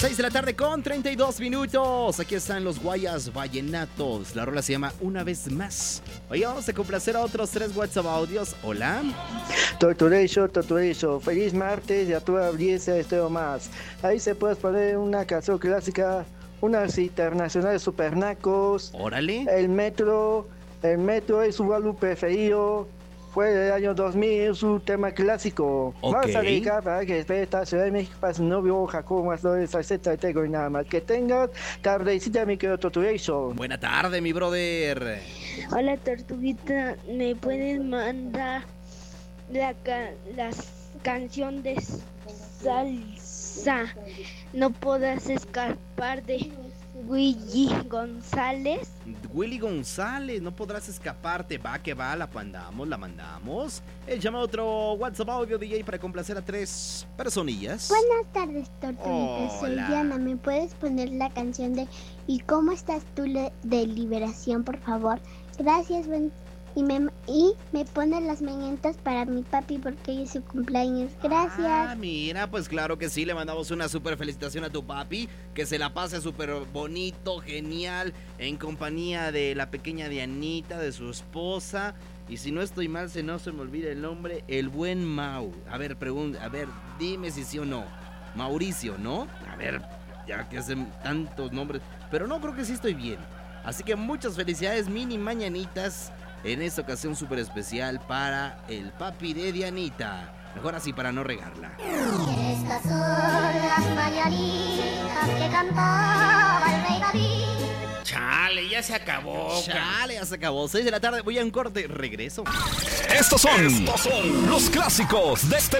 6 de la tarde con 32 minutos. Aquí están los Guayas Vallenatos. La rola se llama Una Vez Más. Hoy vamos a complacer a otros 3 WhatsApp audios. Hola. Torturecho, feliz martes y a tu audiencia Estéreo Más. Ahí se puede poner una canción clásica, unas internacionales supernacos. Órale. El metro es su álbum preferido. Fue del año 2000, su tema clásico. Ok. Vamos a dedicar para que espere esta Ciudad de México para su novio Jacobo Masdores, etc. Y nada más. Que tengas tardecita, mi querido Torturecho. Buena tarde, mi brother. Hola, Tortuguita, ¿me puedes mandar la canción de salsa? No podrás escapar de Willy González. Willy González, no podrás escaparte. Va que va, la mandamos. Él llama a otro WhatsApp audio DJ para complacer a 3 personillas. Buenas tardes, Tortuguita. Soy Hola. Diana. ¿Me puedes poner la canción de ¿Y cómo estás tú de Liberación, por favor? Gracias, y me pone las mañanitas para mi papi porque hoy es su cumpleaños. Gracias. Ah, mira, pues claro que sí, le mandamos una súper felicitación a tu papi, que se la pase súper bonito, genial, en compañía de la pequeña Dianita, de su esposa, y si no estoy mal, no se me olvida el nombre, el buen Mau. A ver, dime si sí o no. Mauricio, ¿no? A ver, ya que hacen tantos nombres, pero no, creo que sí estoy bien. Así que muchas felicidades, mini mañanitas, en esta ocasión súper especial para el papi de Dianita. Mejor así para no regarla. Estas son las mañanitas que cantaba el rey David. Chale, ya se acabó. Chale, ya se acabó. 6 de la tarde, voy a un corte, regreso. Estos son los clásicos de este